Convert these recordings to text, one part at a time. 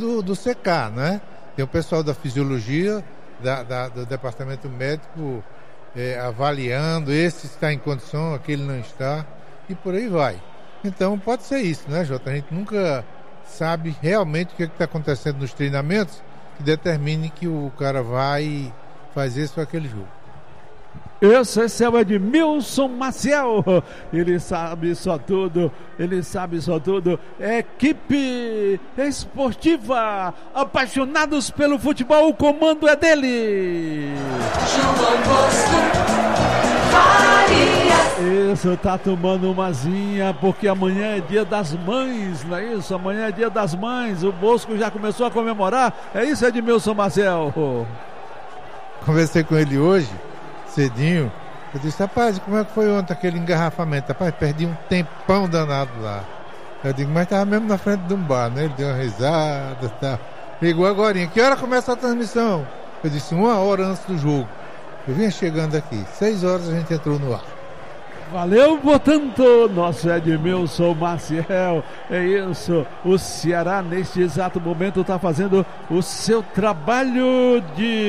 do CK, né? Tem o pessoal da fisiologia, do departamento médico avaliando, esse está em condição, aquele não está, e por aí vai. Então pode ser isso, né, Jota? A gente nunca sabe realmente o que está acontecendo nos treinamentos que determine que o cara vai fazer isso ou aquele jogo. Esse é o Edmilson Maciel, ele sabe só tudo, equipe esportiva, apaixonados pelo futebol, o comando é dele. João Bosco Faria. Isso, tá tomando umazinha, porque amanhã é dia das mães, não é isso? Amanhã é dia das mães, o Bosco já começou a comemorar, é isso, Edmilson Maciel? Conversei com ele hoje, cedinho, eu disse, rapaz, como é que foi ontem aquele engarrafamento? Rapaz, perdi um tempão danado lá. Eu digo, mas estava mesmo na frente de um bar, né? Ele deu uma risada, tá. Ligou agorinha, que hora começa a transmissão? Eu disse, 1 hora antes do jogo. Eu vinha chegando aqui, 6 horas a gente entrou no ar. Valeu, portanto, nosso Edmilson Maciel, é isso, o Ceará neste exato momento está fazendo o seu trabalho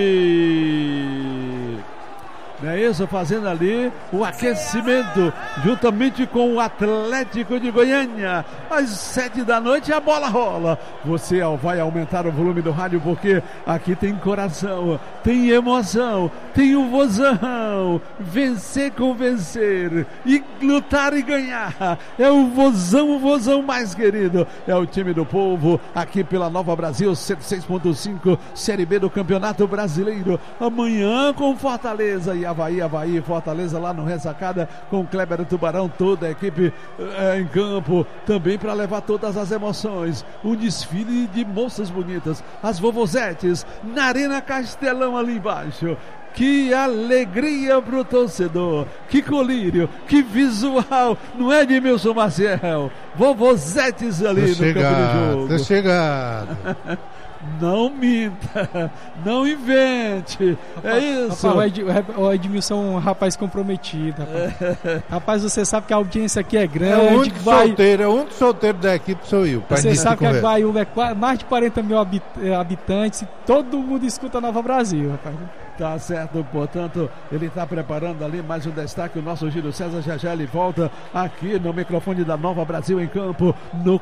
não é isso? Fazendo ali o aquecimento, juntamente com o Atlético de Goiânia. Às 7 da noite a bola rola. Você vai aumentar o volume do rádio, porque aqui tem coração, tem emoção, tem o vozão. Vencer com vencer, e lutar e ganhar. É o vozão mais querido. É o time do povo, aqui pela Nova Brasil, 106.5, Série B do Campeonato Brasileiro. Amanhã com Fortaleza e Avaí, Fortaleza lá no Ressacada, com Kleber Tubarão, toda a equipe em campo, também para levar todas as emoções, um desfile de moças bonitas, as vovozetes, na Arena Castelão ali embaixo. Que alegria pro torcedor, que colírio, que visual, não é, Edmilson Maciel? Vovozetes ali no campo do jogo. Tô chegado. Não minta, não invente, é isso. Rapaz, o Edmilson é um rapaz comprometido, rapaz. Rapaz, você sabe que a audiência aqui é grande. É o único solteiro da equipe sou eu. Você sabe que a Guaiúba é mais de 40 mil habitantes e todo mundo escuta Nova Brasil, rapaz. Tá certo, portanto, ele está preparando ali mais um destaque, o nosso Júlio César já ele volta aqui no microfone da Nova Brasil em campo, no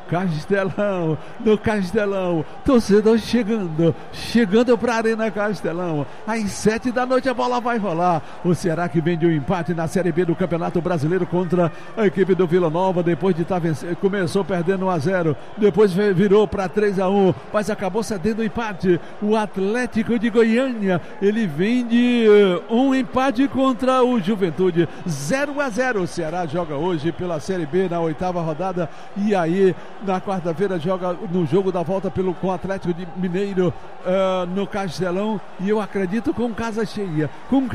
Castelão, torcedor chegando para a Arena Castelão, às 7 da noite a bola vai rolar, o Ceará que vem de um empate na Série B do Campeonato Brasileiro contra a equipe do Vila Nova, depois de estar começou perdendo 1-0, depois virou para 3-1, mas acabou cedendo o empate, o Atlético de Goiânia, ele vem de um empate contra o Juventude, 0-0. O Ceará joga hoje pela Série B na 8ª rodada, e aí na quarta-feira joga no jogo da volta com o Atlético de Mineiro no Castelão, e eu acredito com casa cheia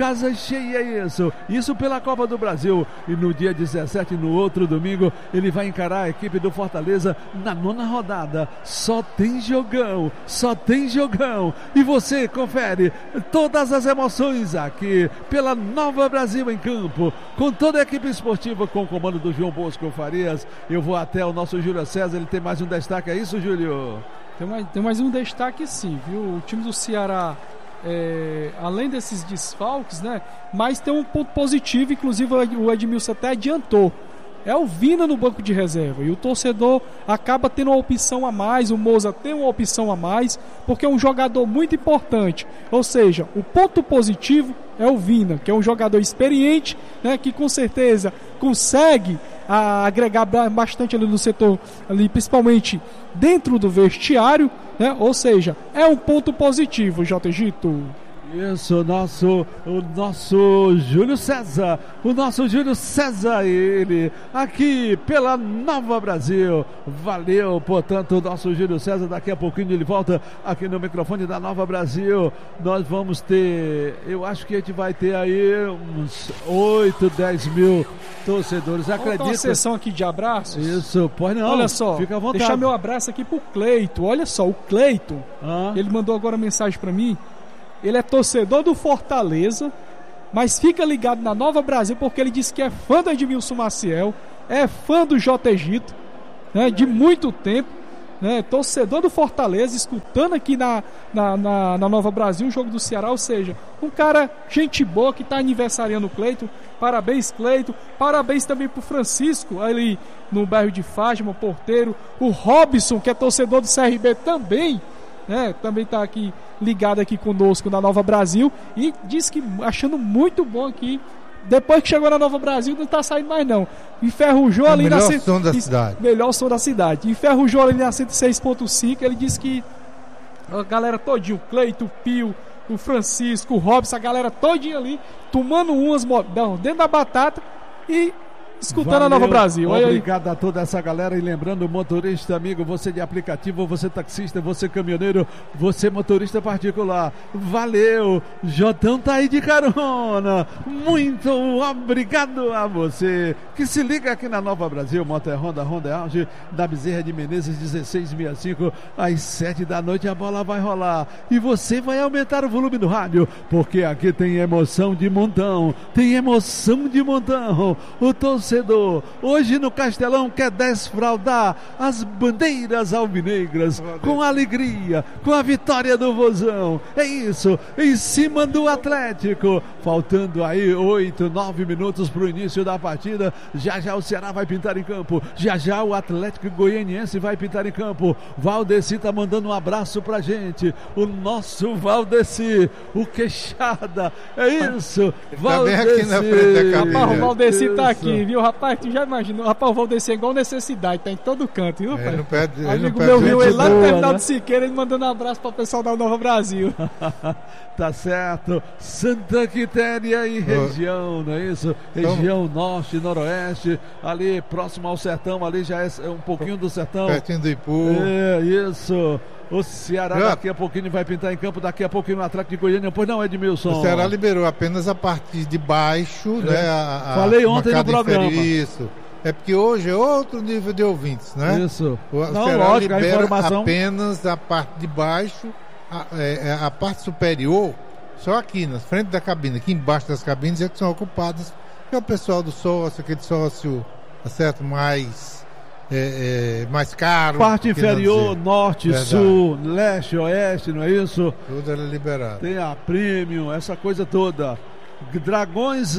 isso pela Copa do Brasil. E no dia 17, no outro domingo, ele vai encarar a equipe do Fortaleza na 9ª rodada. Só tem jogão, e você confere todas as emoções aqui pela Nova Brasil em campo, com toda a equipe esportiva, com o comando do João Bosco Farias. Eu vou até o nosso Júlio César, ele tem mais um destaque, é isso, Júlio? Tem mais um destaque, sim, viu? O time do Ceará, além desses desfalques, né? Mas tem um ponto positivo, inclusive o Edmilson até adiantou. É o Vina no banco de reserva, e o torcedor acaba tendo uma opção a mais, o Moza tem uma opção a mais, porque é um jogador muito importante. Ou seja, o ponto positivo é o Vina, que é um jogador experiente, né, que com certeza consegue agregar bastante ali no setor, ali, principalmente dentro do vestiário, né? Ou seja, é um ponto positivo, J. Gito. Isso, o nosso Júlio César, ele aqui pela Nova Brasil. Valeu, portanto, o nosso Júlio César. Daqui a pouquinho ele volta aqui no microfone da Nova Brasil. Nós vamos ter, eu acho que a gente vai ter aí uns 8, 10 mil torcedores. Acredita? Uma sessão aqui de abraços. Isso, pode não. Olha só, fica à vontade. Deixar meu abraço aqui pro Cleito. Olha só, o Cleito, ele mandou agora mensagem pra mim. Ele é torcedor do Fortaleza, mas fica ligado na Nova Brasil, porque ele disse que é fã do Edmilson Maciel, é fã do J. Egito, né, de muito tempo, né, torcedor do Fortaleza, escutando aqui na Nova Brasil o jogo do Ceará, ou seja, um cara gente boa que está aniversariando o Cleiton. Parabéns, Cleiton. Parabéns também pro Francisco, ali no bairro de Fátima, porteiro. O Robson, que é torcedor do CRB também, né, também está aqui ligado aqui conosco na Nova Brasil e diz que achando muito bom aqui. Depois que chegou na Nova Brasil, não tá saindo mais não. Enferrujou ali na... Melhor som da cidade. Melhor som da cidade. Enferrujou ali na 106.5. Ele disse que a galera todinha, o Cleito, o Pio, o Francisco, o Robson, a galera todinha ali, tomando umas dentro da batata e escutando a Nova Brasil. Obrigado a toda essa galera. E lembrando, motorista amigo, você de aplicativo, você taxista, você caminhoneiro, você motorista particular, valeu, Jotão tá aí de carona. Muito obrigado a você que se liga aqui na Nova Brasil. Moto Honda Auge, da Bezerra de Menezes 1665, às 7 da noite a bola vai rolar e você vai aumentar o volume do rádio, porque aqui tem emoção de montão, o torcedor hoje no Castelão quer desfraldar as bandeiras alvinegras com alegria, com a vitória do Vozão. É isso, em cima do Atlético, faltando aí 8, 9 minutos para o início da partida. Já o Ceará vai pintar em campo, já o Atlético Goianiense vai pintar em campo. Valdeci tá mandando um abraço pra gente, o nosso Valdeci, o queixada, é isso, Valdeci. Também aqui na frente da cabine. Rapaz, o Valdeci tá aqui, viu, rapaz? Tu já imaginou? Rapaz, o Valdeci é igual necessidade, tá em todo canto, viu, pai? Amigo meu viu ele lá no terminal de Siqueira, ele mandando um abraço para o pessoal da Nova Brasil. Tá certo, Santa Quitéria e região, não é isso? Região norte, noroeste, ali próximo ao sertão, ali já é um pouquinho do sertão. Pertinho do Ipu. É, isso. O Ceará daqui a pouquinho vai pintar em campo, daqui a pouquinho no Atlético de Goiânia, pois não, Edmilson? O Ceará liberou apenas a parte de baixo, né? Falei ontem no programa. Isso. É porque hoje é outro nível de ouvintes, né? Isso. O Ceará libera apenas a parte de baixo, a parte superior, só aqui, na frente da cabine. Aqui embaixo das cabines é que são ocupadas, que é o pessoal do sócio, aquele sócio, certo, mais caro. Parte inferior, norte, sul, leste, oeste, não é isso? Tudo era liberado. Tem a Premium, essa coisa toda. Dragões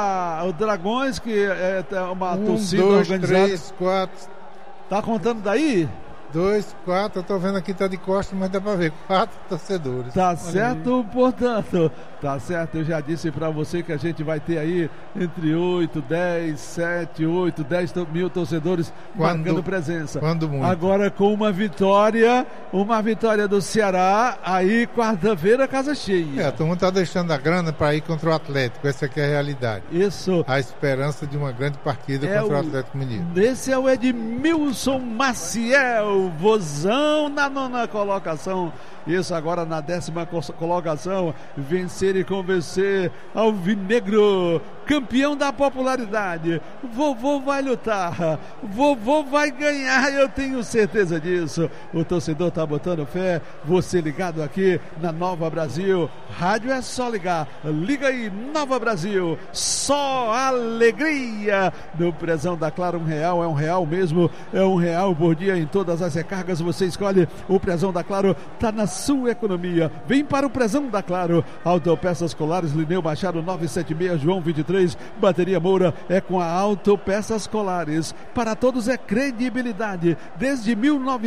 que é uma torcida 2, organizada. 3, 4. Tá contando daí? 2, 4, eu tô vendo aqui, tá de costas, mas dá pra ver, 4 torcedores. Tá certo, portanto, tá certo, eu já disse pra você que a gente vai ter aí entre 8, 10, 7, 8, 10 mil torcedores marcando presença. Quando muito. Agora com uma vitória do Ceará, aí quarta-feira casa cheia. Todo mundo tá deixando a grana pra ir contra o Atlético, essa aqui é a realidade. Isso. A esperança de uma grande partida contra o Atlético Mineiro. Esse é o Edmilson Maciel, Vozão na 9ª colocação. Isso agora na 10ª colocação. Vencer e convencer Alvinegro, campeão da popularidade. Vovô vai lutar, vovô vai ganhar, eu tenho certeza disso. O torcedor tá botando fé. Você ligado aqui na Nova Brasil. Rádio é só ligar. Liga aí, Nova Brasil. Só alegria. No Prezão da Claro, R$1 é R$1 mesmo. É R$1 por dia em todas as recargas. Você escolhe o Prezão da Claro. Tá na sua economia. Vem para o Prezão da Claro. Autopeças Colares, Lineu Machado 976, João 23, Bateria Moura. É com a Autopeças Colares. Para todos é credibilidade. Desde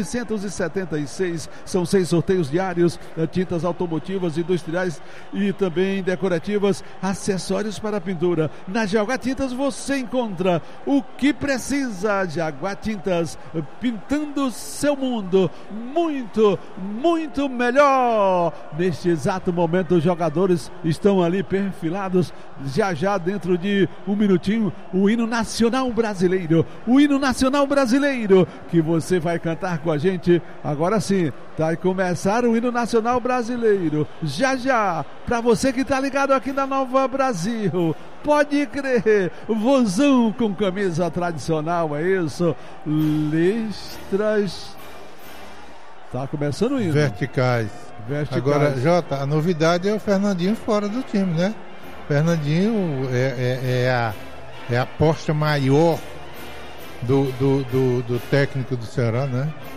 1976 são 6 sorteios diários, tintas automotivas, industriais e também decorativas, acessórios para pintura. Na Jaguar Tintas você encontra o que precisa. Jaguar Tintas, pintando seu mundo muito, muito melhor. Neste exato momento os jogadores estão ali perfilados. Já dentro de um minutinho o hino nacional brasileiro, que você vai cantar com a gente. Agora sim, vai começar o hino nacional brasileiro, já, pra você que tá ligado aqui na Nova Brasil. Pode crer, Vozão com camisa tradicional, é isso, listras, tá começando o hino. Verticais. Agora, Jota, a novidade é o Fernandinho fora do time, né? Fernandinho é a aposta maior do técnico do Ceará, né?